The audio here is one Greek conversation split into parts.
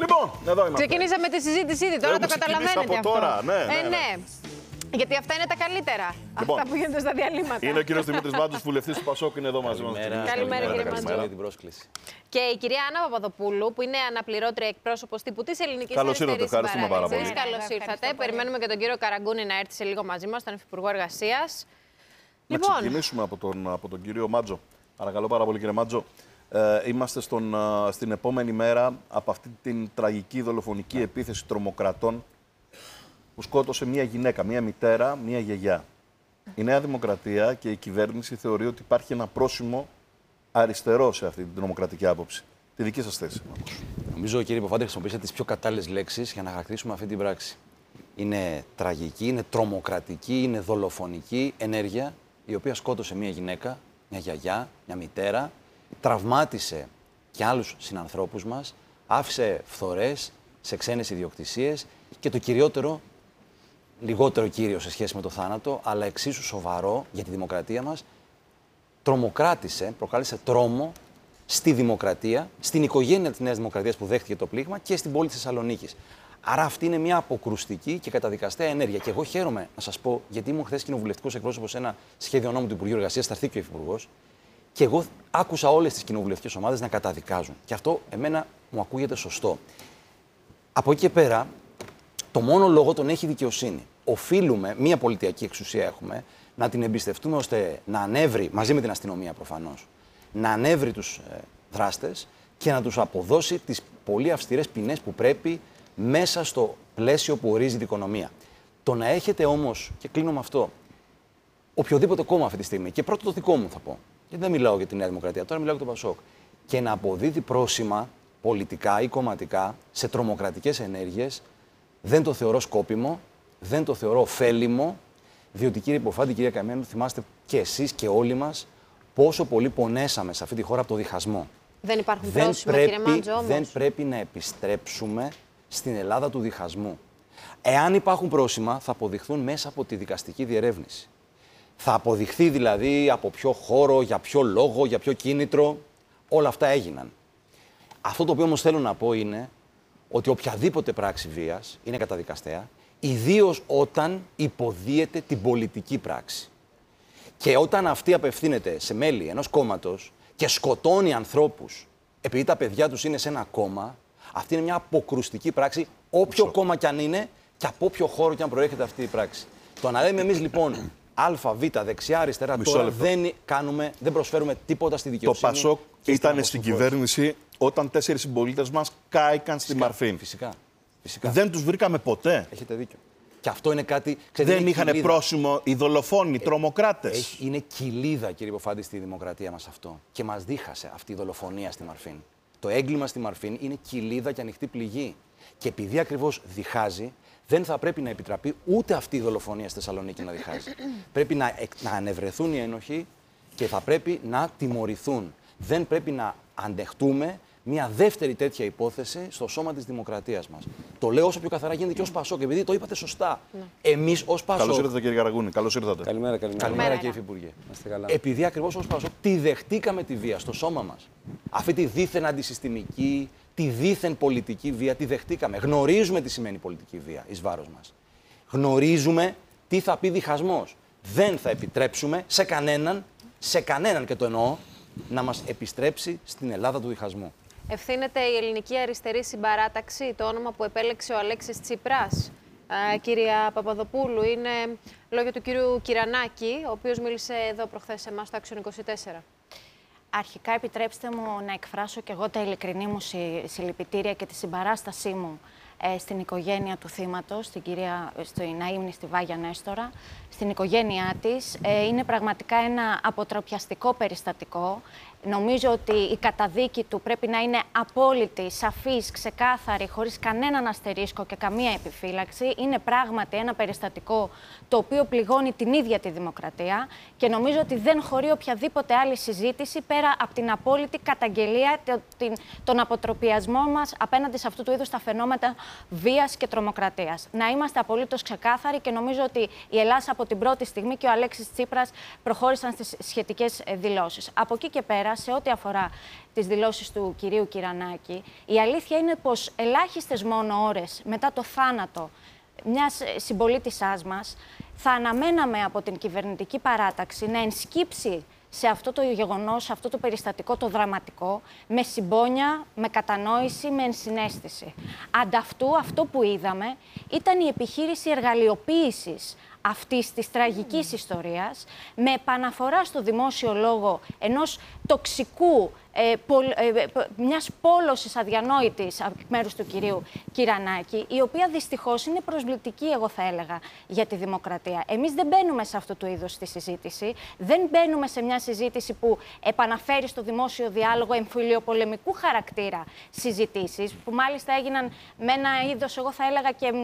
Λοιπόν, εδώ είμαστε. Ξεκινήσαμε τη συζήτηση ήδη, τώρα το καταλαβαίνετε από αυτό. τώρα, ναι. Γιατί αυτά είναι τα καλύτερα. Λοιπόν, αυτά που γίνονται στα διαλύματα. Είναι ο κύριος Δημήτρης Μάντζος, βουλευτής του ΠΑΣΟΚ, είναι εδώ μαζί μας. Καλημέρα, κύριε Μάντζο. Καλημέρα την πρόσκληση. Και η κυρία Άννα Παπαδοπούλου, που είναι αναπληρώτρια εκπρόσωπος τύπου της Ελληνικής Καλώς ήρθατε, Αριστερής ευχαριστούμε πάρα πολύ. Καλώς ήρθατε. Περιμένουμε και τον κύριο Καραγκούνη να έρθει σε λίγο μαζί μας, τον Υφυπουργό Εργασίας. Να ξεκινήσουμε από τον κύριο Μάντζο. Παρακαλώ πάρα πολύ, κύριε Μάντζο. Είμαστε στην επόμενη μέρα από αυτή την τραγική δολοφονική επίθεση τρομοκρατών που σκότωσε μία γυναίκα, μία μητέρα, μία γιαγιά. Η Νέα Δημοκρατία και η κυβέρνηση θεωρεί ότι υπάρχει ένα πρόσημο αριστερό σε αυτή την τρομοκρατική άποψη. Τη δική σας θέση. Νομίζω, κύριε Ποφάντη, χρησιμοποιήσατε τις πιο κατάλληλες λέξεις για να χαρακτηρίσουμε αυτή την πράξη. Είναι τραγική, είναι τρομοκρατική, είναι δολοφονική ενέργεια η οποία σκότωσε μία γυναίκα, μια γιαγιά, μια μητέρα, τραυμάτισε και άλλους συνανθρώπους μας, άφησε φθορές σε ξένες ιδιοκτησίες και το κυριότερο, λιγότερο κύριο σε σχέση με το θάνατο, αλλά εξίσου σοβαρό για τη δημοκρατία μας, τρομοκράτησε, προκάλεσε τρόμο στη δημοκρατία, στην οικογένεια της Νέας Δημοκρατίας που δέχτηκε το πλήγμα και στην πόλη της Θεσσαλονίκης. Άρα αυτή είναι μια αποκρουστική και καταδικαστέα ενέργεια. Και εγώ χαίρομαι να σας πω, γιατί ήμουν χθες κοινοβουλευτικός εκπρόσωπος σε ένα σχέδιο νόμου του Υπουργείου Εργασίας, θα έρθει και ο Υφυπουργός, και εγώ άκουσα όλες τις κοινοβουλευτικές ομάδες να καταδικάζουν. Και αυτό εμένα μου ακούγεται σωστό. Από εκεί και πέρα, το μόνο λόγο τον έχει η δικαιοσύνη. Οφείλουμε, μία πολιτιακή εξουσία έχουμε, να την εμπιστευτούμε ώστε να ανέβρει, μαζί με την αστυνομία προφανώς, να ανέβρει τους δράστες και να τους αποδώσει τις πολύ αυστηρές ποινές που πρέπει μέσα στο πλαίσιο που ορίζει η δικονομία. Το να έχετε όμως, και κλείνω με αυτό, οποιοδήποτε κόμμα αυτή τη στιγμή, και πρώτο το δικό μου θα πω, γιατί δεν μιλάω για τη Νέα Δημοκρατία, τώρα μιλάω για το ΠΑΣΟΚ, και να αποδίδει πρόσημα πολιτικά ή κομματικά σε τρομοκρατικές ενέργειες, δεν το θεωρώ σκόπιμο, δεν το θεωρώ ωφέλιμο, διότι, κύριε Ποφάντη, κυρία Καημένη, θυμάστε και εσείς και όλοι μας πόσο πολύ πονέσαμε σε αυτή τη χώρα από το διχασμό. Δεν υπάρχουν πρόσημα, κύριε Μάντζο, όμως. Δεν πρέπει να επιστρέψουμε στην Ελλάδα του διχασμού. Εάν υπάρχουν πρόσημα, θα αποδειχθούν μέσα από τη δικαστική διερεύνηση. Θα αποδειχθεί δηλαδή από ποιο χώρο, για ποιο λόγο, για ποιο κίνητρο. Όλα αυτά έγιναν. Αυτό το οποίο όμως θέλω να πω είναι ότι οποιαδήποτε πράξη βίας είναι καταδικαστέα, ιδίως όταν υποδίεται την πολιτική πράξη. Και όταν αυτή απευθύνεται σε μέλη ενός κόμματος και σκοτώνει ανθρώπους επειδή τα παιδιά τους είναι σε ένα κόμμα, αυτή είναι μια αποκρουστική πράξη, όποιο κόμμα κι αν είναι και από όποιο χώρο κι αν προέρχεται αυτή η πράξη. Το να λέμε εμείς λοιπόν Α, Β, δεξιά, αριστερά, τώρα δεν προσφέρουμε τίποτα στη δικαιοσύνη. Το ΠΑΣΟΚ ήταν στην κυβέρνηση όταν 4 συμπολίτες μας κάηκαν στη Μαρφίν. Φυσικά. Δεν τους βρήκαμε ποτέ. Έχετε δίκιο. Και αυτό είναι κάτι. Δεν είχαν πρόσημο οι δολοφόνοι, οι τρομοκράτες. Είναι κοιλίδα, κύριε Ποφάντη, στη δημοκρατία μας αυτό. Και μας δίχασε αυτή η δολοφονία στη Μαρφίν. Το έγκλημα στη Μαρφίν είναι κοιλίδα και ανοιχτή πληγή. Και επειδή ακριβώς διχάζει, δεν θα πρέπει να επιτραπεί ούτε αυτή η δολοφονία στη Θεσσαλονίκη να διχάζει. Πρέπει να ανευρεθούν οι ένοχοι και θα πρέπει να τιμωρηθούν. Δεν πρέπει να αντεχτούμε μια δεύτερη τέτοια υπόθεση στο σώμα της δημοκρατίας μας. Το λέω όσο πιο καθαρά γίνεται και ως ΠΑΣΟΚ, επειδή το είπατε σωστά. Εμείς ως ΠΑΣΟΚ. Καλώς ήρθατε, κύριε Καραγκούνη. Καλώς ήρθατε. Καλημέρα. Καλημέρα, κύριε Υφυπουργέ. Επειδή ακριβώς ως ΠΑΣΟΚ τη δεχτήκαμε τη βία στο σώμα μας. Αυτή τη δίθεν αντισυστημική, τη δίθεν πολιτική βία, τη δεχτήκαμε. Γνωρίζουμε τι σημαίνει πολιτική βία εις βάρος μας. Γνωρίζουμε τι θα πει διχασμός. Δεν θα επιτρέψουμε σε κανέναν και το εννοώ, να μας επιστρέψει στην Ελλάδα του διχασμού. Ευθύνεται η Ελληνική Αριστερή Συμπαράταξη, το όνομα που επέλεξε ο Αλέξης Τσίπρας. Κυρία Παπαδοπούλου, είναι λόγια του κύριου Κυρανάκη, ο οποίος μίλησε εδώ προχθές σε εμάς στο Action 24. Αρχικά, επιτρέψτε μου να εκφράσω και εγώ τα ειλικρινή μου συλληπιτήρια και τη συμπαράστασή μου στην οικογένεια του θύματος, στην αείμνη στη Βάγια Νέστορα, στην οικογένειά της. Είναι πραγματικά ένα αποτροπιαστικό περιστατικό. Νομίζω ότι η καταδίκη του πρέπει να είναι απόλυτη, σαφής, ξεκάθαρη, χωρίς κανέναν αστερίσκο και καμία επιφύλαξη. Είναι πράγματι ένα περιστατικό το οποίο πληγώνει την ίδια τη δημοκρατία και νομίζω ότι δεν χωρεί οποιαδήποτε άλλη συζήτηση πέρα από την απόλυτη καταγγελία, τον αποτροπιασμό μας απέναντι σε αυτού του είδους τα φαινόμενα βίας και τρομοκρατίας. Να είμαστε απολύτως ξεκάθαροι και νομίζω ότι η Ελλάδα από την πρώτη στιγμή και ο Αλέξης Τσίπρας προχώρησαν στις σχετικές δηλώσεις. Από εκεί και πέρα, σήμερα σε ό,τι αφορά τις δηλώσεις του κυρίου Κυρανάκη. Η αλήθεια είναι πως ελάχιστες μόνο ώρες μετά το θάνατο μιας συμπολίτησάς μας θα αναμέναμε από την κυβερνητική παράταξη να ενσκύψει σε αυτό το γεγονός, σε αυτό το περιστατικό, το δραματικό, με συμπόνια, με κατανόηση, με ενσυναίσθηση. Ανταυτού, αυτό που είδαμε ήταν η επιχείρηση εργαλειοποίησης αυτής της τραγικής ιστορίας, με επαναφορά στο δημόσιο λόγο ενός τοξικού, μιας πόλωσης αδιανόητης από μέρους του κυρίου Κυρανάκη, η οποία δυστυχώς είναι προσβλητική, εγώ θα έλεγα, για τη δημοκρατία. Εμείς δεν μπαίνουμε σε αυτού του είδους τη συζήτηση, δεν μπαίνουμε σε μια συζήτηση που επαναφέρει στο δημόσιο διάλογο εμφυλιοπολεμικού χαρακτήρα συζητήσεις, που μάλιστα έγιναν με ένα είδος, εγώ θα έλεγα, και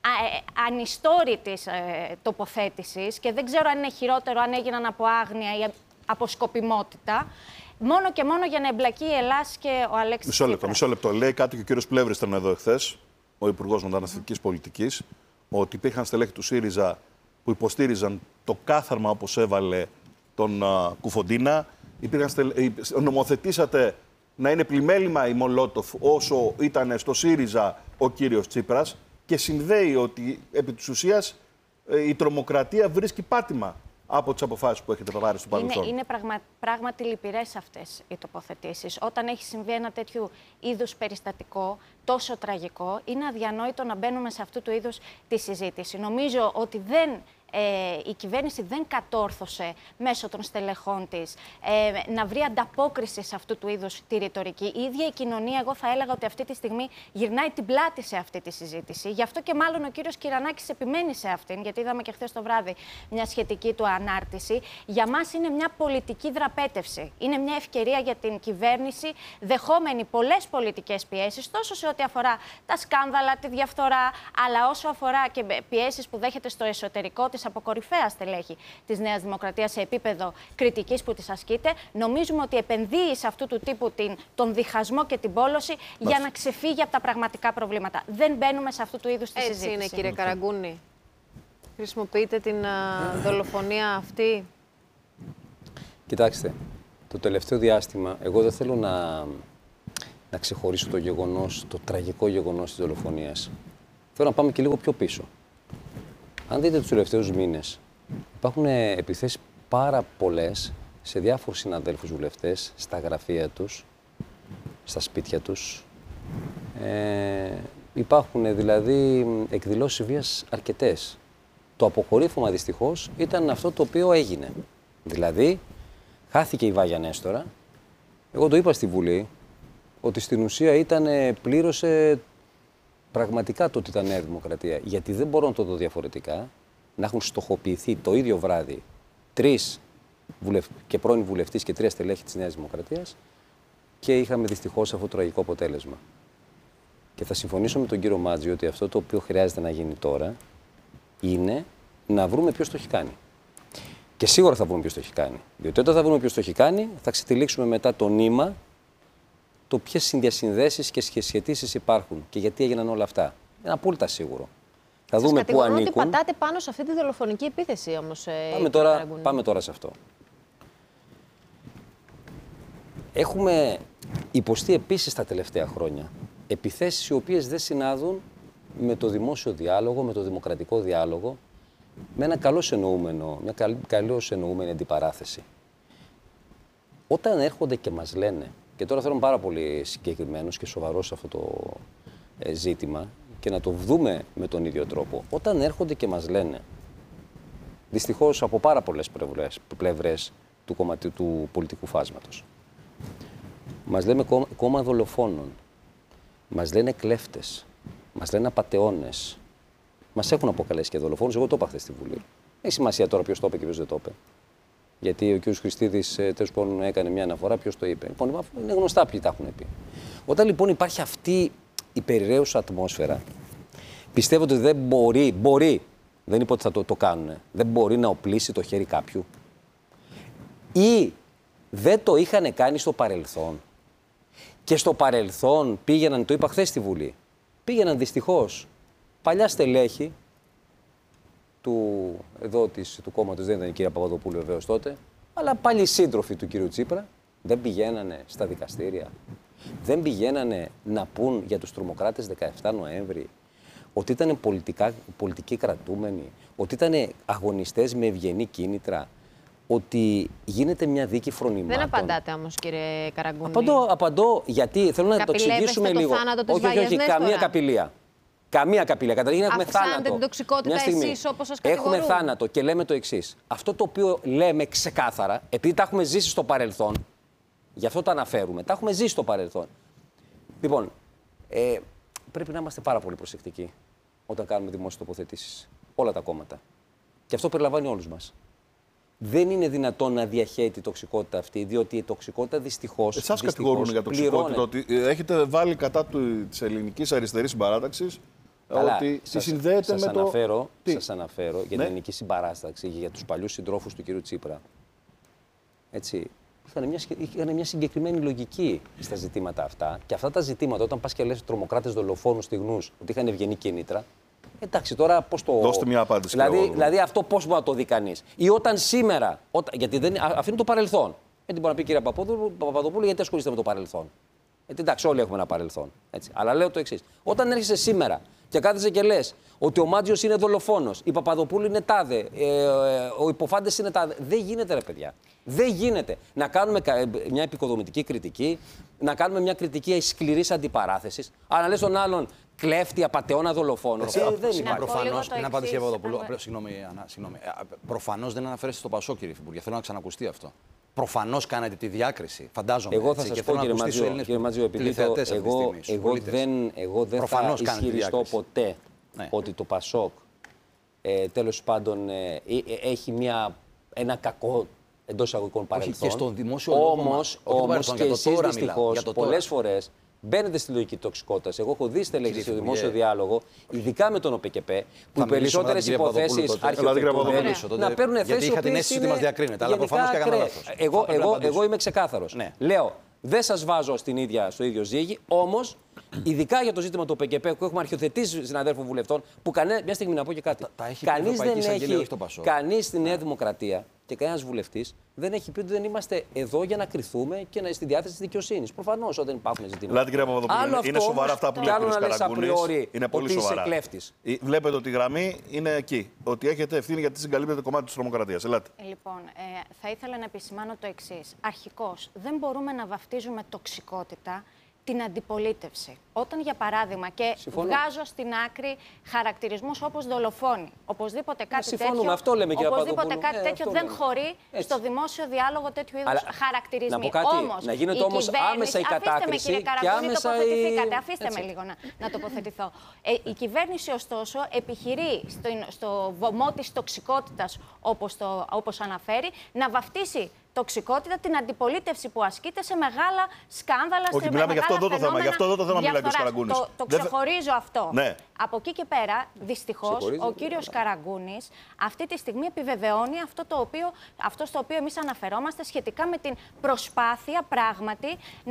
ανιστόρητης τοποθέτησης, και δεν ξέρω αν είναι χειρότερο αν έγιναν από άγνοια ή από σκοπιμότητα, μόνο και μόνο για να εμπλακεί η Ελλάς και ο Αλέξης Τσίπρας. Μισό λεπτό. Λέει κάτι και ο κύριος Πλεύρης ήταν εδώ εχθές, ο Υπουργός Μεταναστευτικής Πολιτικής, ότι υπήρχαν στελέχη του ΣΥΡΙΖΑ που υποστήριζαν το κάθαρμα όπως έβαλε τον Κουφοντίνα. Νομοθετήσατε να είναι πλημέλημα η Μολότοφ όσο ήταν στο ΣΥΡΙΖΑ ο κύριος Τσίπρας, και συνδέει ότι επί της ουσίας η τρομοκρατία βρίσκει πάτημα από τις αποφάσεις που έχετε πάρει στο παρελθόν. Είναι πράγματι λυπηρές αυτές οι τοποθετήσεις. Όταν έχει συμβεί ένα τέτοιου είδους περιστατικό, τόσο τραγικό, είναι αδιανόητο να μπαίνουμε σε αυτού του είδους τη συζήτηση. Νομίζω ότι η κυβέρνηση δεν κατόρθωσε μέσω των στελεχών της να βρει ανταπόκριση σε αυτού του είδους τη ρητορική. Η ίδια η κοινωνία, εγώ θα έλεγα ότι αυτή τη στιγμή γυρνάει την πλάτη σε αυτή τη συζήτηση. Γι' αυτό και μάλλον ο κύριος Κυρανάκης επιμένει σε αυτήν, γιατί είδαμε και χθες το βράδυ μια σχετική του ανάρτηση. Για μας είναι μια πολιτική δραπέτευση. Είναι μια ευκαιρία για την κυβέρνηση, δεχόμενη πολλές πολιτικές πιέσεις, τόσο σε ό,τι αφορά τα σκάνδαλα, τη διαφθορά, αλλά όσο αφορά και πιέσεις που δέχεται στο εσωτερικό της από κορυφαία στελέχη της Νέας Δημοκρατίας σε επίπεδο κριτικής που της ασκείται. Νομίζουμε ότι επενδύει σε αυτού του τύπου τον διχασμό και την πόλωση για να ξεφύγει από τα πραγματικά προβλήματα. Δεν μπαίνουμε σε αυτού του είδους τη συζήτηση. Έτσι είναι, κύριε Καραγκούνη. Χρησιμοποιείτε την δολοφονία αυτή. Κοιτάξτε, το τελευταίο διάστημα, εγώ δεν θέλω να ξεχωρίσω το γεγονός, το τραγικό γεγονός της δολοφονίας. Θέλω να πάμε και λίγο πιο πίσω. Αν δείτε τους τελευταίους μήνες, υπάρχουν επιθέσεις πάρα πολλές σε διάφορους συναδέλφους βουλευτές, στα γραφεία τους, στα σπίτια τους. Υπάρχουν δηλαδή εκδηλώσεις βίας αρκετές. Το αποκορύφωμα δυστυχώς ήταν αυτό το οποίο έγινε. Δηλαδή, χάθηκε η Βάγια Νέστορα. Εγώ το είπα στη Βουλή, ότι στην ουσία πλήρωσε πραγματικά το ότι ήταν Νέα Δημοκρατία. Γιατί δεν μπορώ να το δω διαφορετικά, να έχουν στοχοποιηθεί το ίδιο βράδυ 3 και πρώην βουλευτής και 3 στελέχη της Νέας Δημοκρατίας, και είχαμε δυστυχώς αυτό το τραγικό αποτέλεσμα. Και θα συμφωνήσω με τον κύριο Μάτζη ότι αυτό το οποίο χρειάζεται να γίνει τώρα είναι να βρούμε ποιος το έχει κάνει. Και σίγουρα θα βρούμε ποιος το έχει κάνει. Διότι όταν θα βρούμε ποιος το έχει κάνει, θα ξετυλίξουμε μετά το νήμα, το ποιες συνδιασυνδέσεις και σχετίσεις υπάρχουν και γιατί έγιναν όλα αυτά. Είναι απόλυτα σίγουρο. Θα δούμε πού ανήκουν. Ότι πατάτε πάνω σε αυτή τη δολοφονική επίθεση όμως. Πάμε τώρα σε αυτό. Έχουμε υποστεί επίσης τα τελευταία χρόνια επιθέσεις οι οποίες δεν συνάδουν με το δημόσιο διάλογο, με το δημοκρατικό διάλογο, με ένα μια καλώς εννοούμενη αντιπαράθεση. Όταν έρχονται και μας λένε, και τώρα θέλω να είμαι πάρα πολύ συγκεκριμένος και σοβαρός σε αυτό το ζήτημα και να το δούμε με τον ίδιο τρόπο, όταν έρχονται και μας λένε, δυστυχώς από πάρα πολλές πλευρές του πολιτικού φάσματος, μας λέμε κόμμα δολοφόνων, μας λένε κλέφτες, μας λένε απατεώνες, μας έχουν αποκαλέσει και δολοφόνους. Εγώ το είπα χθες στη Βουλή. Έχει σημασία τώρα ποιος το είπε και ποιος δεν το είπε. Γιατί ο κ. Χριστίδης τέλος πάντων έκανε μια αναφορά, ποιος το είπε. Λοιπόν, είναι γνωστά ποιοι τα έχουν πει. Όταν λοιπόν υπάρχει αυτή η περιραίουσα ατμόσφαιρα, πιστεύω ότι δεν μπορεί, δεν είπα ότι θα το κάνουν, δεν μπορεί να οπλίσει το χέρι κάποιου, ή δεν το είχαν κάνει στο παρελθόν. Και στο παρελθόν πήγαιναν, το είπα χθες στη Βουλή, πήγαιναν δυστυχώς παλιά στελέχη του κόμματος, δεν ήταν η κυρία Παπαδοπούλου βεβαίως τότε, αλλά πάλι σύντροφοι του κυρίου Τσίπρα, δεν πηγαίνανε στα δικαστήρια, δεν πηγαίνανε να πούν για τους τρομοκράτες 17 Νοέμβρη ότι ήταν πολιτικοί κρατούμενοι, ότι ήταν αγωνιστές με ευγενή κίνητρα, ότι γίνεται μια δίκη φρονημάτων. Δεν απαντάτε όμως, κύριε Καραγκούνη. Απαντώ, γιατί θέλω να το εξηγήσουμε λίγο. Όχι, καμία καπηλεία. Καμία καπηλεία. Καταρχήν έχουμε θάνατο. Αυξάνετε την τοξικότητα εσείς όπως σας κατηγορούν. Έχουμε θάνατο και λέμε το εξής. Αυτό το οποίο λέμε ξεκάθαρα, επειδή τα έχουμε ζήσει στο παρελθόν, γι' αυτό το αναφέρουμε, τα έχουμε ζήσει στο παρελθόν. Λοιπόν, πρέπει να είμαστε πάρα πολύ προσεκτικοί όταν κάνουμε δημόσιες τοποθετήσεις. Όλα τα κόμματα. Και αυτό περιλαμβάνει όλους μας. Δεν είναι δυνατόν να διαχέεται η τοξικότητα αυτή, διότι η τοξικότητα δυστυχώς. Εσάς κατηγορούν για τοξικότητα, ότι έχετε βάλει κατά της ελληνικής αριστερής συμπαράταξης. Ότι συνδέεται με το. Σας αναφέρω για την ελληνική συμπαράσταξη και για τους παλιούς συντρόφους του κ. Τσίπρα. Έτσι. Είχαν μια συγκεκριμένη λογική στα ζητήματα αυτά. Και αυτά τα ζητήματα, όταν πας και λες τρομοκράτες, δολοφόνους, στιγνούς, ότι είχαν ευγενή κίνητρα. Εντάξει, τώρα πώς το. Δώστε μια απάντηση. Δηλαδή αυτό πώς μπορεί να το δει κανείς. Ή όταν σήμερα. Γιατί αυτό είναι το παρελθόν. Δεν μπορεί να πει η κυρία Παπαδοπούλου, γιατί ασχολείστε με το παρελθόν. Εντάξει, όλοι έχουμε ένα παρελθόν. Έτσι. Αλλά λέω το εξής. Όταν έρχεσαι σήμερα και κάθεσαι και λες ότι ο Μάτζιος είναι δολοφόνος, η Παπαδοπούλου είναι τάδε, ο Υποφάντες είναι τάδε. Δεν γίνεται, ρε παιδιά. Δεν γίνεται να κάνουμε μια επικοδομητική κριτική, να κάνουμε μια κριτική σκληρής αντιπαράθεσης, αλλά να λες τον άλλον κλέφτη, απατεώνα, δολοφόνο. Δεν υπάρχει. Προφανώς, να απαντήσει η Παπαδοπούλου. Συγγνώμη. Προφανώς δεν αναφέρεστε στο Πασόκ, κύριε Υφυπουργέ. Θέλω να ξανακουστεί αυτό. Προφανώς κάνετε τη διάκριση. Φαντάζομαι. Εγώ θα σας πω, κύριε Ματζιο, επειδή εγώ δεν θα ισχυριστώ ποτέ ότι το Πασόκ τέλος πάντων έχει ένα κακό εντός εισαγωγικών παρελθόν. Και στον δημόσιο λόγο όμως και εσείς δυστυχώς πολλές φορές μπαίνετε στη λογική τοξικότητας. Εγώ έχω δει στελέχη στο δημόσιο διάλογο, ειδικά με τον ΟΠΚΕΠΕ, που οι περισσότερες υποθέσεις αρχιοθετούνται να παίρνουν θέσεις. Γιατί είχα την αίσθηση ότι μας διακρίνεται, αλλά προφανώς και έκανα λάθος. Εγώ είμαι ξεκάθαρος. Λέω, δεν σας βάζω στο ίδιο ζύγι, όμως ειδικά για το ζήτημα του ΟΠΚΕΠΕ που έχουμε αρχιοθετήσει συναδέλφων βουλευτών, που μια στιγμή να πω και κάτι. Κανείς δεν έχει, κανείς στη Νέα Δημοκρατία και κανένας βουλευτής δεν έχει πει ότι δεν είμαστε εδώ για να κριθούμε και να στη διάθεση της δικαιοσύνης. Προφανώς όταν υπάρχουν ζητήματα. Δηλαδή, κύριε Παπαδοπούλου, είναι σοβαρά αυτά που λέει ο κ. Καραγκούνης. Είναι πολύ σοβαρά. Βλέπετε ότι η γραμμή είναι εκεί. Ότι έχετε ευθύνη γιατί συγκαλύπτεται κομμάτι της τρομοκρατίας. Ελάτε. Λοιπόν, θα ήθελα να επισημάνω το εξής. Αρχικώς, δεν μπορούμε να βαφτίζουμε τοξικότητα την αντιπολίτευση. Όταν, για παράδειγμα, και βγάζω στην άκρη χαρακτηρισμούς όπως δολοφόνοι, οπωσδήποτε κάτι τέτοιο, αυτό λέμε, οπωσδήποτε κάτι τέτοιο δεν χωρεί στο δημόσιο διάλογο τέτοιου είδους χαρακτηρισμοί. Να πω κάτι, να γίνεται όμως άμεσα η κατάκριση και άμεσα Αφήστε με λίγο να τοποθετηθώ. Η κυβέρνηση, ωστόσο, επιχειρεί στο βωμό της τοξικότητας, όπως αναφέρει, να βαφτίσει τοξικότητα την αντιπολίτευση που ασκείται σε μεγάλα σκάνδαλα. Όχι, μιλάμε για αυτό εδώ το θέμα. Για αυτό εδώ το θέμα μιλάει ο κ. Καραγκούνης. Το ξεχωρίζω αυτό. Ναι. Από εκεί και πέρα, δυστυχώς, ο κύριος Καραγκούνης αυτή τη στιγμή επιβεβαιώνει αυτό στο οποίο εμείς αναφερόμαστε σχετικά με την προσπάθεια πράγματι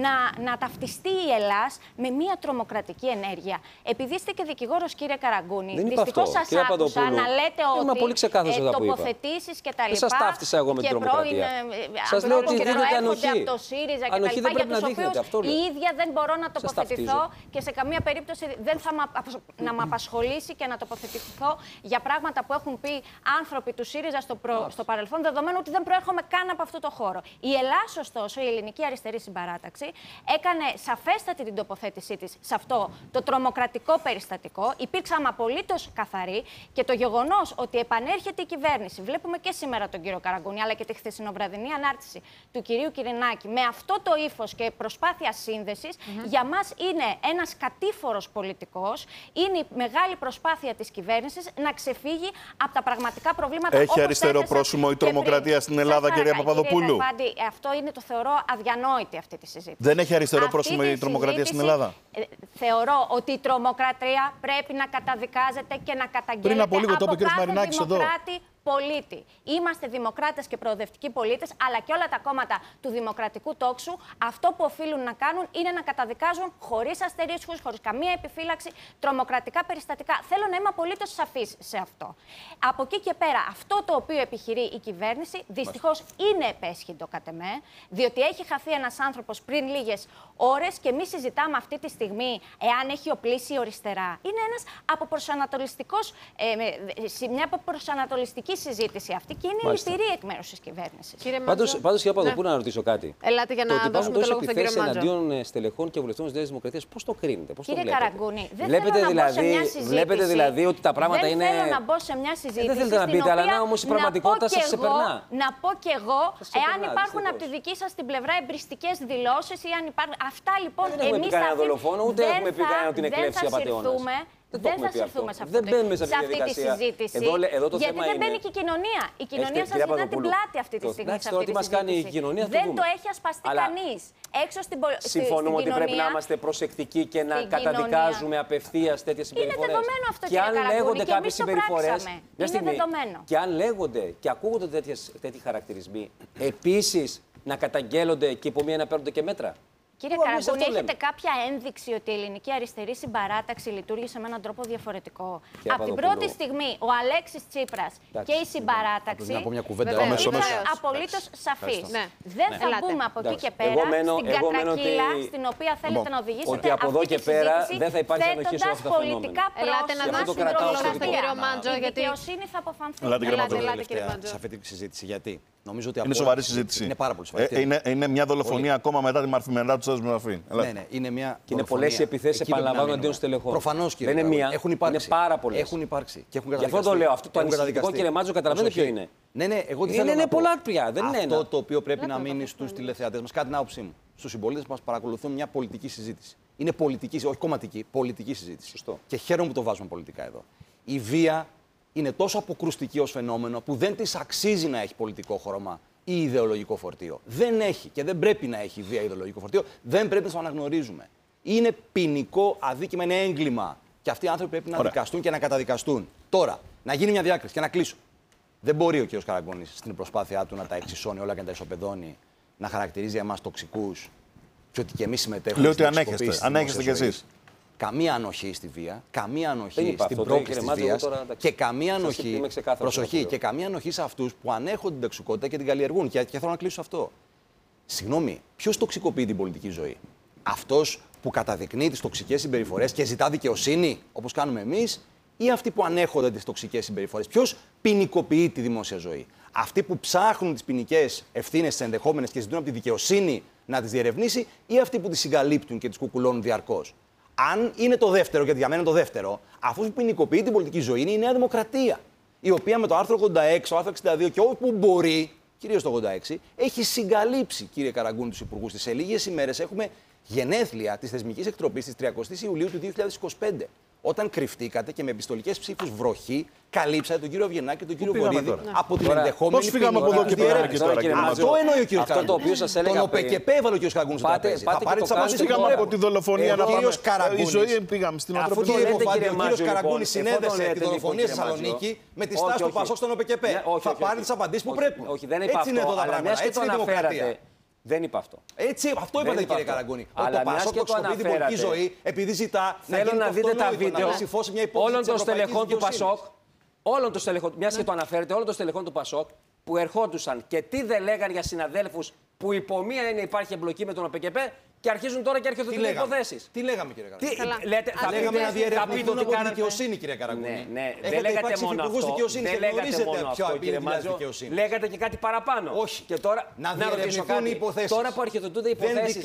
να ταυτιστεί η Ελλάς με μια τρομοκρατική ενέργεια. Επειδή είστε και δικηγόρος, κύριε Καραγκούνη, δυστυχώς σας άκουσα να λέτε ότι τοποθετήσεις και τα λοιπά. Δεν σας ταύτισα εγώ με την τρομοκρατία. Σας λέω ότι δίνεται ανοχή. Από το ΣΥΡΙΖΑ και τα λοιπά, για τους οποίους η ίδια δεν μπορώ να τοποθετηθώ και σε καμία περίπτωση δεν θα με απασχολήσει και να τοποθετηθώ για πράγματα που έχουν πει άνθρωποι του ΣΥΡΙΖΑ στο παρελθόν, δεδομένου ότι δεν προέρχομαι καν από αυτό το χώρο. Η Ελλάς, ωστόσο, η Ελληνική Αριστερή Συμπαράταξη, έκανε σαφέστατη την τοποθέτησή της σε αυτό το τρομοκρατικό περιστατικό. Υπήρξαμε απολύτως καθαροί και το γεγονός ότι επανέρχεται η κυβέρνηση, βλέπουμε και σήμερα τον κύριο Καραγκούνη, αλλά και τη χθεσινοβραδινή ανάρτηση του κυρίου Κυρινάκη, με αυτό το ύφος και προσπάθεια σύνδεσης, για μας είναι ένας κατήφορος πολιτικός. Είναι η μεγάλη προσπάθεια της κυβέρνησης να ξεφύγει από τα πραγματικά προβλήματα. Έχει αριστερό πρόσημο η τρομοκρατία στην Ελλάδα, κυρία Παπαδοπούλου? Αυτό είναι, το θεωρώ αδιανόητη αυτή τη συζήτηση. Δεν έχει αριστερό πρόσημο η τρομοκρατία στην Ελλάδα? Θεωρώ ότι η τρομοκρατία πρέπει να καταδικάζεται και να καταγγέλλεται πριν από λίγο το είπε ο κ. Μαρινάκης εδώ. πολίτη. Είμαστε δημοκράτες και προοδευτικοί πολίτες, αλλά και όλα τα κόμματα του δημοκρατικού τόξου αυτό που οφείλουν να κάνουν είναι να καταδικάζουν χωρίς αστερίσκους, χωρίς καμία επιφύλαξη, τρομοκρατικά περιστατικά. Θέλω να είμαι απολύτως σαφής σε αυτό. Από εκεί και πέρα, αυτό το οποίο επιχειρεί η κυβέρνηση, δυστυχώς είναι επέσχυντο κατ' εμέ, διότι έχει χαθεί ένας άνθρωπος πριν λίγες ώρες και εμείς συζητάμε αυτή τη στιγμή εάν έχει οπλίσει η αριστερά. Είναι ένας αποπροσανατολιστικός, μια αποπροσανατολιστική συζήτηση αυτή και είναι λυπηρή εκ μέρους της κυβέρνησης. Πάντως, κύριε Παπαδοπούλου, να ρωτήσω κάτι. Ελάτε για να δώσουμε το λόγο στον κύριο Μάντζο. Εναντίον στελεχών και βουλευτών της Νέας Δημοκρατίας, πώς το κρίνετε, πώς το βλέπετε? Κύριε Καραγκούνη, δεν θέλω να μπω σε μια συζήτηση. Βλέπετε δηλαδή ότι τα πράγματα είναι. Δεν θέλω να μπω σε μια συζήτηση. Δεν θέλετε να μπείτε, αλλά όμως η πραγματικότητα σας ξεπερνά. Να πω κι εγώ, εάν υπάρχουν από τη δική σας την πλευρά εμπριστικές δηλώσεις ή αν υπάρχουν. Αυτά λοιπόν εμείς. Δεν έχουμε πει κανένα δολοφόνο, ούτε έχουμε πει κανένα ότι είναι κλέψη απατεώνας. Δεν θα συρθούμε σε αυτή τη συζήτηση. Γιατί δεν μπαίνει και η κοινωνία. Η κοινωνία σας ζητά την πλάτη αυτή τη στιγμή. Τι μας κάνει η κοινωνία, δεν το έχει ασπαστεί κανείς. Έξω στην κοινωνία. Συμφωνούμε ότι πρέπει να είμαστε προσεκτικοί και να καταδικάζουμε απευθείας τέτοιες συμπεριφορές. Είναι δεδομένο αυτό, και αν λέγονται κάποιες συμπεριφορές. Είναι δεδομένο. Και αν λέγονται και ακούγονται τέτοιοι χαρακτηρισμοί, επίσης να καταγγέλλονται και υπό μία να παίρνονται και μέτρα. Κύριε Καραγκούνη, έχετε κάποια ένδειξη ότι η ελληνική αριστερή συμπαράταξη λειτουργήσε με έναν τρόπο διαφορετικό? Από την πρώτη στιγμή, ο Αλέξης Τσίπρας και η συμπαράταξη ήταν απολύτως σαφής. Δεν θα μπούμε από εκεί και πέρα στην κατρακύλα στην οποία θέλετε να οδηγήσετε αυτή τη συζήτηση, θέτοντας πολιτικά πρόσωπα η δικαιοσύνη θα αποφανθεί. Σε αυτή τη συζήτηση. Γιατί? Νομίζω ότι είναι σοβαρή συζήτηση. Είναι πάρα πολύ σοβαρή. Είναι μια δολοφονία ακόμα μετά τη μαρφημερινά του Σάζου Μραφή. Ναι, είναι μια. Και είναι πολλές οι επιθέσεις, επαναλαμβάνω, αντίον στελεχών. Προφανώς, κύριε. Δεν είναι μία. Έχουν υπάρξει. Είναι πάρα πολλές. Έχουν υπάρξει. Και έχουν γι' αυτό το λέω. Αυτό το ανησυχητικό, κύριε Μάτζο, καταλαβαίνετε ποιο είναι. Ναι, εγώ τι θέλω είναι πολλά πια. Δεν είναι αυτό το οποίο πρέπει να μείνει στους τηλεθεατές μας, κατά την άποψή μου, στους συμπολίτες που μας παρακολουθούν, μια πολιτική συζήτηση. Είναι πολιτική, όχι κομματική, πολιτική συζήτηση. Σωστό. Και χαίρομαι που το βάζουμε πολιτικά εδώ. Η βία είναι τόσο αποκρουστική ως φαινόμενο που δεν της αξίζει να έχει πολιτικό χρώμα ή ιδεολογικό φορτίο. Δεν έχει και δεν πρέπει να έχει βία ιδεολογικό φορτίο, δεν πρέπει να το αναγνωρίζουμε. Είναι ποινικό αδίκημα, είναι έγκλημα. Και αυτοί οι άνθρωποι πρέπει να δικαστούν και να καταδικαστούν. Τώρα, να γίνει μια διάκριση και να κλείσω. Δεν μπορεί ο κ. Καραγκούνης στην προσπάθειά του να τα εξισώνει όλα και να τα ισοπεδώνει, να χαρακτηρίζει εμάς τοξικούς και ότι και εμείς συμμετέχουμε. Λέω ότι ανέχεστε κι εσείς. Καμία ανοχή στη βία, καμία ανοχή στην πρόκληση της βίας και καμία ανοχή, προσοχή, και καμία ανοχή σε αυτούς που ανέχονται την τοξικότητα και την καλλιεργούν. Και θέλω να κλείσω αυτό. Συγγνώμη, ποιος τοξικοποιεί την πολιτική ζωή? Αυτός που καταδεικνύει τις τοξικές συμπεριφορές και ζητά δικαιοσύνη, όπως κάνουμε εμείς, ή αυτοί που ανέχονται τις τοξικές συμπεριφορές? Ποιος ποινικοποιεί τη δημόσια ζωή? Αυτοί που ψάχνουν τις ποινικές ευθύνες τις ενδεχόμενες και ζητούν από τη δικαιοσύνη να τις διερευνήσει, ή αυτοί που τις συγκαλύπτουν και τις κουκουλώνουν διαρκώς? Αν είναι το δεύτερο, γιατί για μένα είναι το δεύτερο, αυτός που ποινικοποιεί την πολιτική ζωή είναι η Νέα Δημοκρατία. Η οποία με το άρθρο 86, το άρθρο 62 και όπου μπορεί, κυρίως το 86, έχει συγκαλύψει, κύριε Καραγκούνη, τους υπουργούς της. Σε λίγες ημέρες έχουμε γενέθλια της θεσμικής εκτροπής της 30ης Ιουλίου του 2025. Όταν κρυφτήκατε και με επιστολικές ψήφους βροχή καλύψατε τον κύριο Βιεννάκη και τον κύριο Βορίδη από την ενδεχόμενη. Πώς φύγαμε από εδώ και πέρα? Αυτό εννοεί ο κύριος Καραγκούνης. Τον ΟΠΕΚΕΠΕ έβαλε ο κύριος Καραγκούνης στο τραπέζι. Θα πάρει τις απαντήσεις. Φύγαμε από τη δολοφονία να πάμε. Η ζωή πήγαμε στην Αφού κύριε Παπαδόπουλο, ο κύριος Καραγκούνης συνέδεσε τη δολοφονία στη Θεσσαλονίκη με τη στάση του Πασόκ στον ΟΠΕΚΕΠΕ. Θα πάρει τις απαντήσεις που πρέπει. Έτσι είναι εδώ τα πράγματα. Έτσι είναι η δημοκρατία. Δεν είπα αυτό. Έτσι, αυτό είπατε, κύριε Καραγκούνη. Ότι το Πασόκ τοξικοποιεί την πολιτική ζωή επειδή ζητά να γίνει να δείτε τα βίντεο όλων των στελεχών του Πασόκ. Όλων των στελεχών, μιας και το αναφέρετε, όλων των στελεχών του Πασόκ που ερχόντουσαν και τι δεν λέγαν για συναδέλφους που υπό μία είναι υπάρχει εμπλοκή με τον ΟΠΕΚΕΠΕ και αρχίζουν τώρα και αρχιοθετούν υποθέσεις. Τι λέγαμε, κύριε Καραγκούνη? Θα λέγαμε να διερευνηθούν από τη δικαιοσύνη, κύριε Καραγκούνη. Ναι, δεν λέγατε μόνο αυτό. Δεν λέγατε μόνο αυτό, κύριε Μάτζο. Λέγατε και κάτι παραπάνω. Όχι. Και τώρα να διερευνηθούν οι υποθέσεις. Τώρα που αρχιοθετούνται οι υποθέσεις,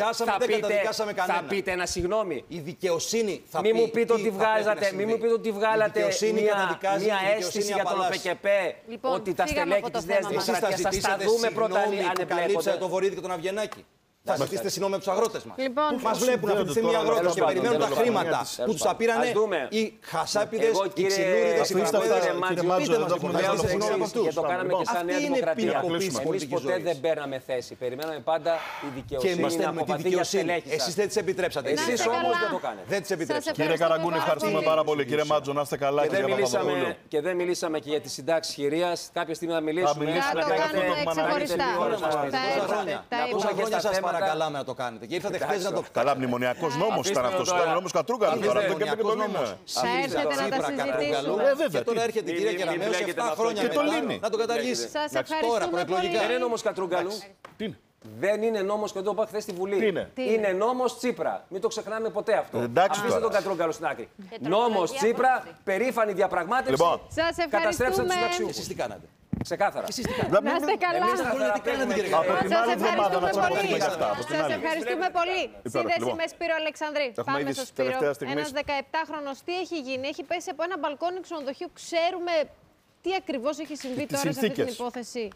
θα πείτε ένα συγγνώμη. Η δικαιοσύνή θα πει. Μην μου πείτε ότι βγάλατε μια αίσθηση για τον ΟΠΕΚΕΠΕ ότι τα στελέχη της Νέας Δημοκρατίας θα στα δούμε πρώτα αν εμπλέκονται. Το Βορίδη και τον Αβγενάκη. Θα ζητήσετε συγγνώμη από τους αγρότες μας. Λοιπόν, Που μας βλέπουν αυτή τη στιγμή οι αγρότες και περιμένουν τα χρήματα που τους απήρανε οι χασάπιδες, οι ξυλούριδες, οι φραγμέδες. Και το κάναμε και σαν Νέα Δημοκρατία. Εμείς ποτέ δεν παίρναμε θέση. Περιμέναμε πάντα η δικαιοσύνη να αποφαθεί για στελέχη. Εσείς δεν τις επιτρέψατε. Εσείς όμως δεν το κάνετε. Δεν τις επιτρέψατε. Κύριε Καραγκούνη, ευχαριστούμε πάρα πολύ. Κύριε Μάτζο, να είστε καλά. Και δεν μιλήσαμε και για τις συντάξεις χειρίας. Κάποια στιγμή να μιλήσουμε. Θα το κάνουμε ξεχωριστά. Πόσα χρόνια σας παρακαλάμε να το κάνετε. Και ήρθατε χθες να το κάνετε. Καλά, μνημονιακός νόμος ήταν αυτός. Ήταν νόμος Κατρούγκαλου. Τώρα αυτό και το λύνουμε. Θα έρθετε να τα συζητήσουμε. Και τώρα έρχεται η κυρία Κεραμέως 7 χρόνια μετά να το καταργήσει. Σας ευχαριστούμε πολύ. Δεν είναι νόμος Κατρούγκαλου. Δεν είναι νόμος, και το είπα χθες στη Βουλή. Είναι νόμος Τσίπρα. Μην το ξεχνάμε ποτέ αυτό. Αφήστε τον Κατρούγκαλο στην άκρη. Νόμος Τσίπρα, περήφανη διαπραγμάτευση. Σας Καταστρέψατε τους συνταξιούχους. Εσείς τι κάνατε. Ξεκάθαρα. Να είστε καλά. Από την άλλη εβδομάδα να τσακωθούμε για αυτά. Σας ευχαριστούμε πολύ. Σύνδεση με Σπύρο Αλεξανδρή. Πάμε στο Σπύρο. Ένας 17χρονος τι έχει γίνει. Έχει πέσει από ένα μπαλκόνι ξενοδοχείου. Ξέρουμε τι ακριβώς έχει συμβεί τώρα σε αυτή την υπόθεση.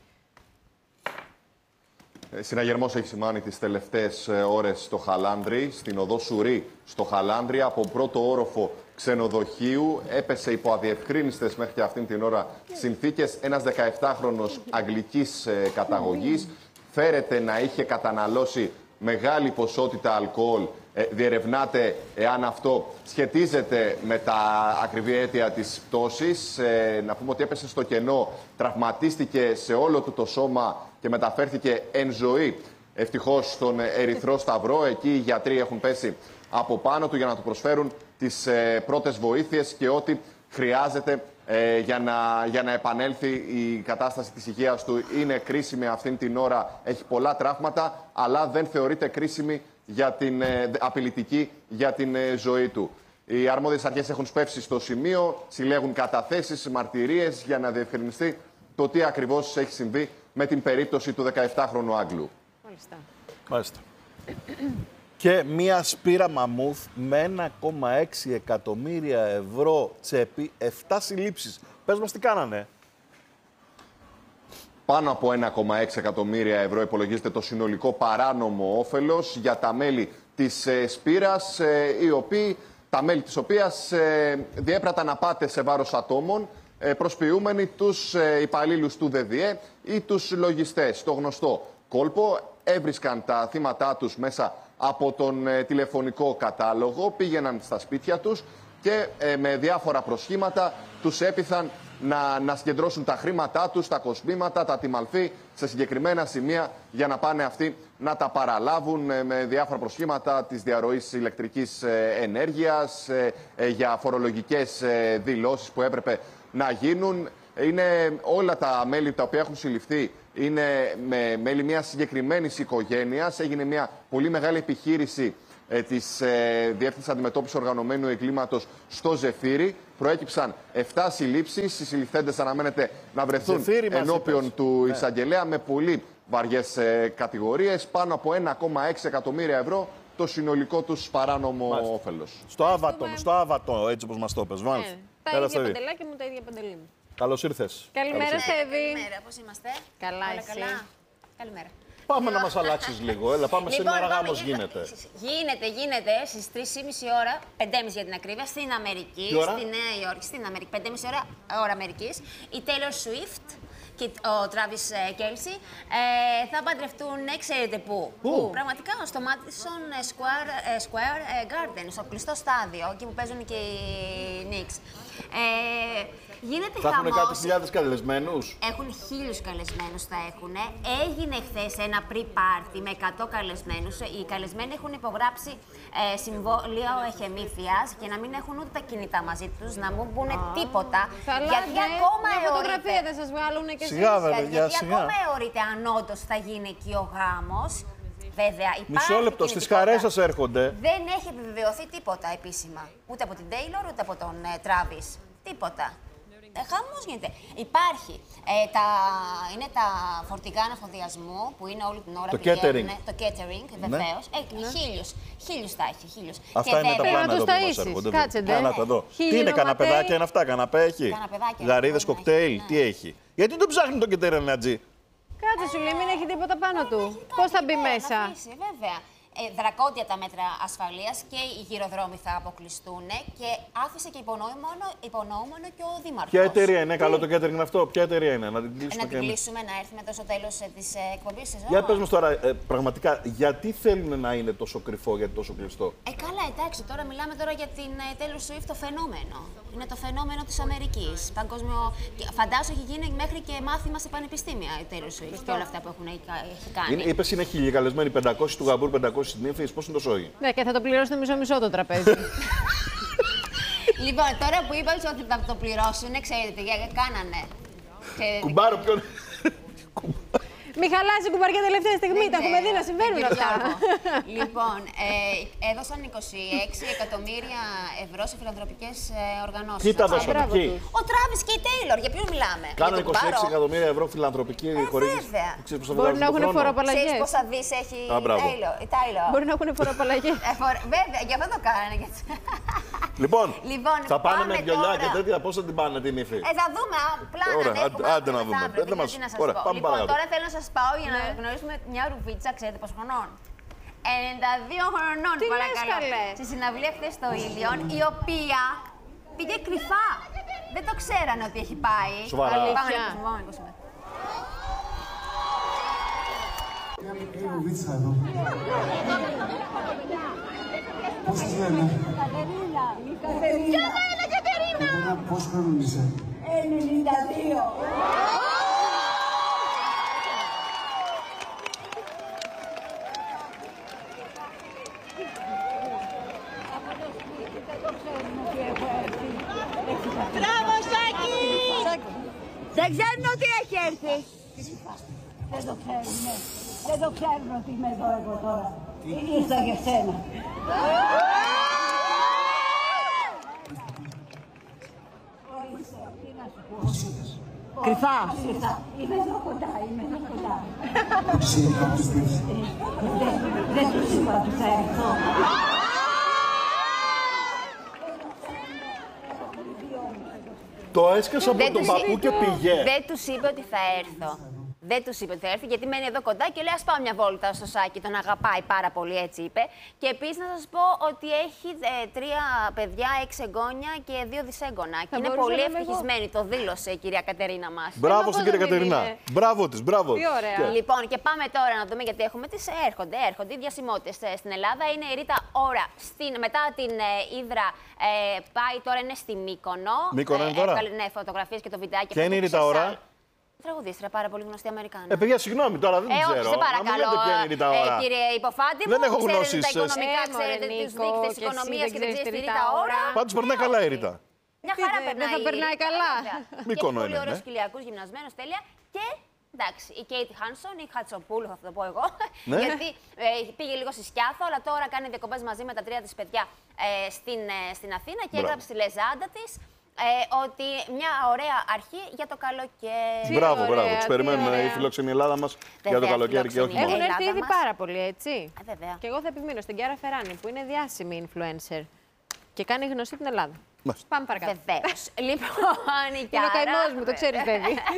Συναγερμός έχει σημάνει τις τελευταίες ώρες στο Χαλάνδρι, στην οδό Σουρή στο Χαλάνδρι, από πρώτο όροφο ξενοδοχείου. Έπεσε υπό αδιευκρίνιστες μέχρι και αυτήν την ώρα συνθήκες ένας 17χρονος αγγλικής καταγωγής. Φέρεται να είχε καταναλώσει μεγάλη ποσότητα αλκοόλ. Διερευνάται εάν αυτό σχετίζεται με τα ακριβή αίτια της πτώσης. Να πούμε ότι έπεσε στο κενό, τραυματίστηκε σε όλο του το σώμα και μεταφέρθηκε εν ζωή ευτυχώς στον Ερυθρό Σταυρό. Εκεί οι γιατροί έχουν πέσει από πάνω του για να του προσφέρουν τις πρώτες βοήθειες και ό,τι χρειάζεται για να επανέλθει η κατάσταση της υγείας του. Είναι κρίσιμη αυτήν την ώρα, έχει πολλά τραύματα, αλλά δεν θεωρείται κρίσιμη για την απειλητική για την ζωή του. Οι αρμόδιες αρχές έχουν σπεύσει στο σημείο, συλλέγουν καταθέσεις, μαρτυρίες για να διευκρινιστεί το τι ακριβώς έχει συμβεί με την περίπτωση του 17χρονου Άγγλου. Μάλιστα. Και μία σπήρα μαμούθ με 1,6 εκατομμύρια ευρώ τσέπη, 7 συλλήψεις. Πες μας τι κάνανε. Πάνω από 1,6 εκατομμύρια ευρώ υπολογίζεται το συνολικό παράνομο όφελος για τα μέλη της σπήρας, τα μέλη της οποίας διέπραταν απάτες σε βάρος ατόμων, προσποιούμενοι τους υπαλλήλους του ΔΔΕ ή τους λογιστές. Το γνωστό κόλπο, έβρισκαν τα θύματά τους μέσα από τον τηλεφωνικό κατάλογο, πήγαιναν στα σπίτια τους και με διάφορα προσχήματα τους έπειθαν να συγκεντρώσουν τα χρήματά τους, τα κοσμήματα, τα τιμαλφή σε συγκεκριμένα σημεία για να πάνε αυτοί να τα παραλάβουν με διάφορα προσχήματα της διαρροής ηλεκτρικής ενέργειας, για φορολογικές δηλώσεις που έπρεπε να γίνουν. Είναι όλα τα μέλη τα οποία έχουν συλληφθεί είναι με μέλη μιας συγκεκριμένης οικογένειας. Έγινε μια πολύ μεγάλη επιχείρηση της Διεύθυνσης Αντιμετώπισης Οργανωμένου Εγκλήματος στο Ζεφύρι. Προέκυψαν 7 συλλήψεις. Οι συλληφθέντες αναμένεται να βρεθούν ενώπιον του εισαγγελέα με πολύ βαριές κατηγορίες. Πάνω από 1,6 εκατομμύρια ευρώ το συνολικό τους παράνομο όφελος. Στο άβατο, έτσι όπως μας το πες. Τα ίδια παντελάκια μου, τα ίδια παντελή μου. Καλώς ήρθες. Καλημέρα, Στέβη. Καλημέρα, πώς είμαστε. Καλά, εσύ. Καλημέρα. Πάμε να μας αλλάξεις λίγο. Έλα, πάμε σήμερα γάμος γίνεται. Γίνεται στις 3,5 ώρα, 5,5 για την ακρίβεια, στην Αμερική, στη Νέα Υόρκη, στην Αμερική, 5,5 ώρα Αμερικής, η Taylor Swift και ο Travis Kelce θα παντρευτούν, ξέρετε πού. Πραγματικά στο Madison Square Garden, στο κλειστό στάδιο, εκεί που παίζουν και οι Knicks. Γίνεται θα χαμός. έχουν κάτι χιλιάδες καλεσμένους. Έχουν 1.000 καλεσμένους θα έχουν. Έγινε χθες ένα pre-party με 100 καλεσμένους. Οι καλεσμένοι έχουν υπογράψει συμβόλαιο εχεμήθειας και να μην έχουν ούτε τα κινητά μαζί τους, να μην πούνε τίποτα. Γιατί ακόμα φωτογραφία δεν σας βγάλουν και εσείς. Γιατί ακόμα αιωρείται αν όντως θα γίνει εκεί ο γάμος. Βέβαια, μισό λεπτό, στις χαρές σας έρχονται. Δεν έχει επιβεβαιωθεί τίποτα επίσημα. Ούτε από την Taylor, ούτε από τον Travis. Τίποτα. Χαμός γίνεται. Υπάρχει. Είναι τα φορτηγά αναφοδιασμού που είναι όλη την ώρα. Το catering. Το catering, βεβαίως. 1.000 θα έχει. 1.000. Αυτά είναι τα πλάνα εδώ που μας έρχονται. Κάτσετε. Να τα δω. Τι είναι, καναπεδάκια είναι αυτά, καναπέ έχει. Γαρίδες, κοκτέιλ, τι έχει. Γιατί τον ψάχνει τον catering, Νατζή. Κάτσε σου λέει, μην έχει τίποτα πάνω του. Πώς θα μπει μέσα. Βέβαια. Δρακόντια τα μέτρα ασφαλείας και οι γυροδρόμοι θα αποκλειστούν και άφησε και υπονοούμενο και ο Δήμαρχος. Ποια εταιρεία είναι, καλό το catering αυτό, ποια εταιρεία είναι, να την κλείσουμε. Να την κλείσουμε, να έρθουμε εδώ στο τέλος της εκπομπής. Για πες μας τώρα, πραγματικά, γιατί θέλουν να είναι τόσο κρυφό, γιατί τόσο κλειστό. Καλά, εντάξει, τώρα μιλάμε τώρα για την Taylor Swift, το φαινόμενο. Είναι το φαινόμενο της Αμερικής. Παγκόσμιο... Φαντάζομαι έχει γίνει μέχρι και μάθημα σε πανεπιστήμια η Taylor Swift και όλα αυτά που έχει κάνει. Είπες είναι χιλιοκαλεσμένοι, 500 του Γαμπούρ, 500 της Νύμφης, πώς είναι το σόγι. Ναι, και θα το πληρώσουν μισό-μισό το τραπέζι. Λοιπόν, τώρα που είπα ότι θα το πληρώσουν, ξέρετε, κάνανε. Κουμπάρο, ποιον. Μη χαλάσει κουμπαριά τελευταία στιγμή, τα έχουμε δει να συμβαίνουν αυτά. Λοιπόν, έδωσαν 26 εκατομμύρια ευρώ σε φιλανθρωπικές οργανώσεις. Τι τα δώσαν εκεί. Ο Τράβις και η Τέιλορ, για ποιον μιλάμε. Κάνανε 26 εκατομμύρια ευρώ φιλανθρωπική χορήγηση. Βέβαια. Μπορεί να έχουν φοροαπαλλαγές. Ξέρεις πόσα δις έχει η Τέιλορ. Μπορεί να έχουν φοροαπαλλαγές. Βέβαια, γι' αυτό το κάνανε. Λοιπόν, θα πάνε με βιολιά και τέτοια, πώς θα την πάνε την ύφη. Θα δούμε, πλάνα. Άντε να δούμε. Ωραία, πάμε παρακάτω. Τώρα θέλω να σας πάω για να γνωρίσουμε μια ρουβίτσα, ξέρετε πόσο χρονών. 92 χρονών, παρακαλώ. Στη συναυλία χθες στο Ήλιον, η οποία πήγε κρυφά. Δεν το ξέρανε ότι έχει πάει. Σοβαρά. Πάμε να ακούσουμε. Μια μικρή ρουβίτσα εδώ. Πώς σας λένε? Κατερίνα. Ποια θα είναι Κατερίνα? Πόσο χρόνο είσαι? 92. Μπράβο, Σάκη! Δεν ξέρουν ότι έχει έρθει. Δεν το ξέρουν, ναι. Δεν το ξέρουν ότι είμαι εδώ εγώ τώρα. Ήρθα για σένα. Κρυφά. Είμαι εδώ κοντά, είμαι εδώ κοντά. Δεν τους είπα ότι θα έρθω. Το έσκασα από τον παππού και πήγε. Δεν τους είπε ότι θα έρθω. Δεν τους είπε ότι θα έρθει, γιατί μένει εδώ κοντά και λέει: ας πάω μια βόλτα στο Σάκη. Τον αγαπάει πάρα πολύ, έτσι είπε. Και επίσης να σας πω ότι έχει 3 παιδιά, 6 εγγόνια και 2 δυσέγγωνα. Και είναι πολύ ευτυχισμένη. Το δήλωσε η κυρία Κατερίνα μας. Μπράβο στην κυρία Κατερίνα. Μπράβο της, μπράβο. Τι ωραία. Λοιπόν, και πάμε τώρα να δούμε, γιατί έχουμε τις έρχονται οι διασημότητες στην Ελλάδα. Είναι η Ρίτα Ora. Μετά την Ύδρα πάει τώρα, είναι στη Μύκονο. Μύκονο είναι τώρα. Ναι, φωτογραφίες και το βιντεάκι. Ποια είναι η Ρίτα Ora? Τραγουδίστρια, πάρα πολύ γνωστή Αμερικάνα. Παιδιά, συγγνώμη τώρα, δεν ξέρω. Όχι, σε παρακαλώ. Κύριε Υποφάντη, δεν έχω γνώσεις. Τα οικονομικά, ξέρετε τους δείκτες της οικονομίας και δεν ξέρετε τη Ρίτα Ora. Πάντως περνάει καλά η Ρίτα. Μια χαρά περνάει. Δεν θα περνάει καλά. Μύκονο είναι. Πολύ ωραίους κοιλιακούς, γυμνασμένος, τέλεια. Και εντάξει, η Κέιτι Χάνσον, η Χατσοπούλου, θα το πω εγώ. Ναι. Γιατί πήγε λίγο στη Σκιάθο, αλλά τώρα κάνει διακοπές μαζί με τα 3 της παιδιά στην Αθήνα και έγραψε στη λεζάντα της. Ότι μια ωραία αρχή για το καλοκαίρι. Μπράβο, μπράβο. Τους περιμένουμε η φιλόξενη Ελλάδα μας για το καλοκαίρι και όχι μόνο. Έχουν έρθει ήδη πάρα πολύ, έτσι. Βέβαια. Και εγώ θα επιμείνω στην Κιάρα Φεράνη, που είναι διάσημη influencer και κάνει γνωστή την Ελλάδα. Πάμε παρακάτω. Βεβαίως. Λοιπόν, η Είναι ο καημός μου, το ξέρεις, baby.